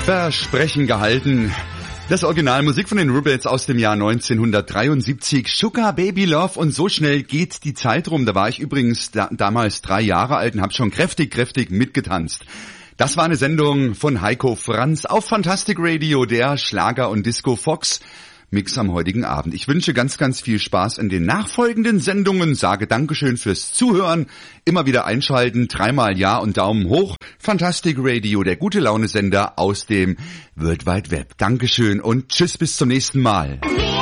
Versprechen gehalten. Das Originalmusik von den Rubettes aus dem Jahr 1973. Sugar Baby Love, und so schnell geht die Zeit rum. Da war ich übrigens damals 3 Jahre alt und habe schon kräftig mitgetanzt. Das war eine Sendung von Heiko Franz auf Fantastic Radio, der Schlager- und Disco-Fox Mix am heutigen Abend. Ich wünsche ganz viel Spaß in den nachfolgenden Sendungen, sage Dankeschön fürs Zuhören, immer wieder einschalten, 3-mal Ja und Daumen hoch. Fantastic Radio, der gute Laune-Sender aus dem World Wide Web. Dankeschön und tschüss, bis zum nächsten Mal.